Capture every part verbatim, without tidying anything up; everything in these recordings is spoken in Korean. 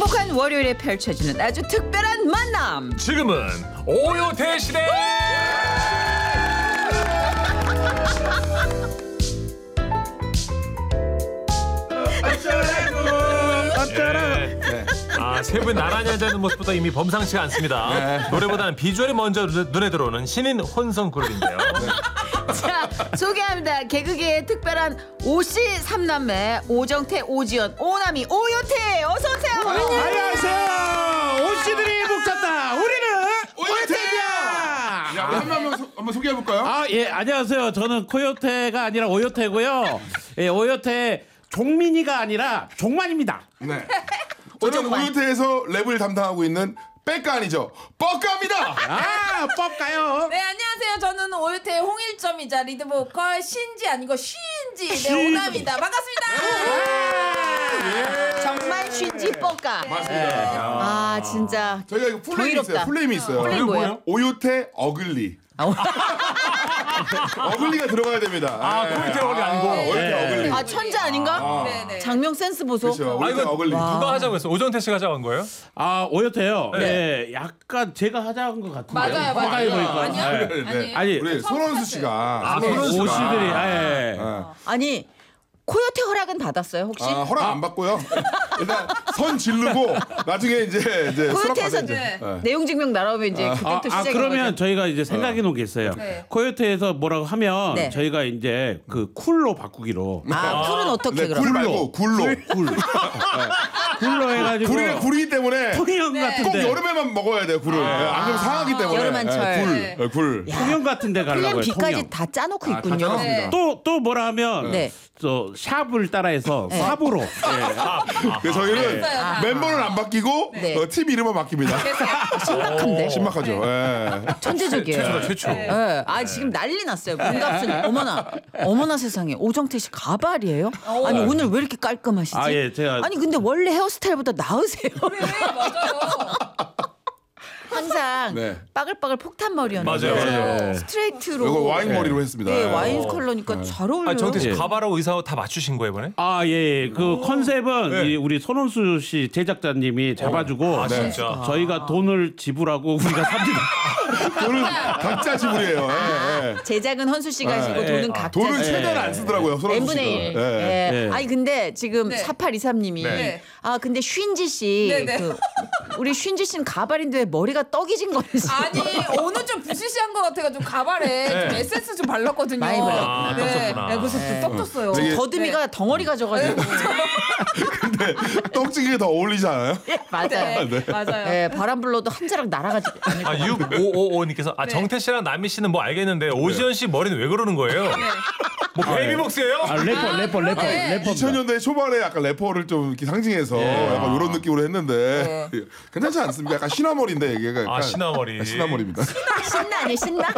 행복한 월요일에 펼쳐지는 아주 특별한 만남. 지금은 오요태 시대. 네. 아, 세 분 나란히 앉아있는 모습부터 이미 범상치가 않습니다. 네. 노래보다는 비주얼이 먼저 눈에 들어오는 신인 혼성 그룹인데요. 네. 자, 소개합니다. 개그계의 특별한 오씨 삼남매 오정태, 오지연, 오남이, 오요태. 어서 오세요. 어, 안녕하세요. 오씨들이 묵혔다. 우리는 오요태야. 야, 한 번만 한번 소개해 볼까요? 아, 예, 안녕하세요. 저는 코요태가 아니라 오요태고요. 예, 오요태 종민이가 아니라 종만입니다. 네. 저는 오요태에서 랩을 담당하고 있는 백가 아니죠? 뻑가입니다. 아, 뻑가요. 네, 안녕하세요. 저는 오요태의 홍일점이자 리드보컬 신지 아니고 쉬인지 쉬. 네, 오남이다. 반갑습니다. 정말 쉰지 뻑가. 맞습니다. 아, 진짜. 저희가 이거 풀네임이 정의롭다. 있어요. 풀네임이 있어요. 풀네임 뭐예요? 오요태 어글리. 어글리가 들어가야 됩니다. 아, 코요태 어글리 아니고. 오요태 네. 어글리. 아, 천재 아닌가? 아. 네네. 장명 센스 보소. 그렇죠. 아, 오요태 이거 어글리. 누가 하자고 했어? 오정태 씨가 하자고 한 거예요? 아, 오요태요. 네. 예, 약간 제가 하자는 것 같은데. 맞아요, 가까이 맞아요. 보니까. 아니요? 예. 네, 네. 아니에요. 아니, 우리 손원수 씨가. 아, 손원수 씨가. 오씨들이, 아, 예. 네. 아니, 코요태 허락은 받았어요, 혹시? 아, 허락 안 받고요. 일단 선 지르고 나중에 이제 이제 수락 코요태에서 받아야죠. 네. 네. 내용 증명 날아오면 이제 아, 그때부터 아, 시작인 그러면 거죠. 저희가 이제 생각해 놓은 게 있어요. 네. 코요태에서 뭐라고 하면 네. 저희가 이제 그 쿨로 바꾸기로. 아, 쿨은 어떻게 네, 그럼? 굴 말고 굴로. 굴. 굴로 해가지고. 굴이 굴이기 때문에 통영 네. 꼭 같은데. 여름에만 먹어야 돼요. 굴을. 네, 안 그러면 상하기 때문에. 여름한철. 네, 굴. 네. 네, 굴. 통영 같은데 플랜 가려고요. B까지 통영. 다 짜놓고 아, 다 있군요. 짜놨습니다. 네. 또, 또 뭐라 하면, 네. 저, 샵을 따라해서 네. 삽으로. 예. 그래서 저희는 아. 멤버는 안 바뀌고 네. 어, 팀 이름만 바뀝니다. 심각한데? 신박하죠. 예. 천재적이에요. 최초다, 최초. 예. 아, 지금 난리 났어요. 문갑순. 어머나, 어머나 세상에. 오정태 씨 가발이에요? 아니, 오늘 왜 이렇게 깔끔하시지? 아, 예, 제가. 아니, 근데 원래 헤어스타일보다 나으세요. 네, 맞아요. 항상 네. 빠글빠글 폭탄머리였는데 맞아요, 맞아요. 스트레이트로. 이거 와인 머리로 했습니다. 네, 와인 컬러니까 잘 어울려요. 아, 정태 씨 예. 가발하고 의사 다 맞추신 거예요, 이번에? 아, 예. 그 컨셉은 네. 이 우리 손원수 씨 제작자님이 잡아주고. 아, 네. 진짜. 저희가 돈을 지불하고 우리가 삽니다. 돈은 각자 지불이에요. 예, 예. 제작은 헌수 씨가 하시고 예. 돈은 각자. 돈은 지불. 최대한 안 쓰더라고요. 손원수 n분의 씨가. 일. 예. 예. 예. 아니 근데 지금 네. 사팔이삼님이 네. 아 근데 쉰지 씨 네, 네. 그, 우리 쉰지 씨는 가발인데 왜 머리가 떡이진 건지. 아니, 오늘 좀 부시시한 것 같아가지고 가발에 좀 에센스 좀 발랐거든요. 많이 발랐구나. 아, 네. 떴었구나. 네, 그래서 좀 떡 떴어요. 되게- 더듬이가 덩어리가 져가지고. 근데 떡지기에 더 어울리지 않아요? 맞아요. 네, 맞아요. 예, 바람 불러도 한 자락 날아가지고. 아, 육오오오님께서 아, 네. 정태 씨랑 남희 씨는 뭐 알겠는데 오지연 씨 머리는 왜 그러는 거예요? 뭐 베이비복스예요? 아, 래퍼, 래퍼, 래퍼, 네. 래퍼. 이천 년대 초반에 약간 래퍼를 좀 이렇게 상징해서 약간 이런 느낌으로 했는데 괜찮지 않습니까? 약간 신화머리인데 이게 약간 아, 신화머리. 신화머리입니다. 신나 아니 신나?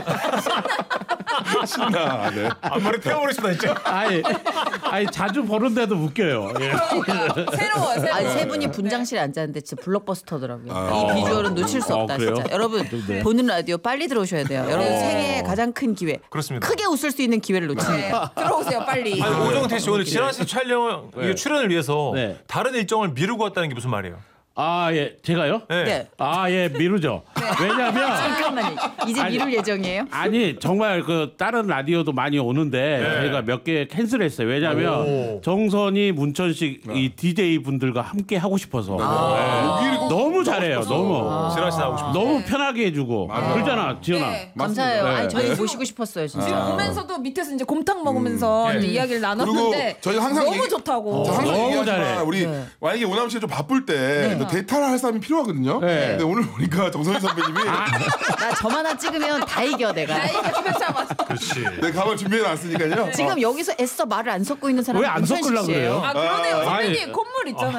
신화. 네. 앞머리 태워버리시다 진짜. 아니, 아니, 자주 보는데도 웃겨요. 예. 그러니까 새로워요, 새로워. 아니 세 분이 분장실에 앉았는데 진짜 블록버스터더라고요. 아. 이 비주얼은 놓칠 수 아, 없다 그래요? 진짜. 여러분 네. 보는 라디오 빨리 들어오셔야 돼요. 여러분 생애의 가장 큰 기회. 그렇습니다. 크게 웃을 수 있는 기회를 놓칩니다. 네, 들어오세요, 빨리. 아니, 오정태 씨 오늘 지라시 촬영 이게 출연을 위해서 네. 다른 일정을 미루고 왔다는 게 무슨 말이에요? 아, 예. 제가요? 네. 네. 아, 예, 미루죠. 왜냐면. 잠깐만요. 이제 아니, 미룰 예정이에요? 아니 정말 그 다른 라디오도 많이 오는데 네. 저희가 몇 개 캔슬했어요. 왜냐하면 오. 정선이 문천식 이 디제이 분들과 함께 하고 싶어서 여기를 꼭 너무 잘해요. 너무 지라시 나오고 싶어요. 너무 편하게 해주고 그러잖아, 지연아. 네. 감사해요. 맞습니다. 아니 저희 네. 모시고 싶었어요 진짜. 지금 오면서도 밑에서 이제 곰탕 먹으면서 음. 이제 네. 이야기를 그리고 나눴는데 저희가 항상 너무 얘기- 좋다고. 저 항상 너무 얘기하지만 잘해. 우리 네. 만약에 오남 씨가 좀 바쁠 때 또 데이터를 할 사람이 필요하거든요. 네. 근데 오늘 보니까 정선희 선배님이 나 점 하나 찍으면 다 이겨 내가. 나이가 맞아. 그렇지. 내 가발 준비해 놨으니까요. 지금 여기서 애써 말을 안 섞고 있는 사람 왜 안 섞으려고 그래요? 아, 그러네요. 아니, 선배님 콧물 있잖아요.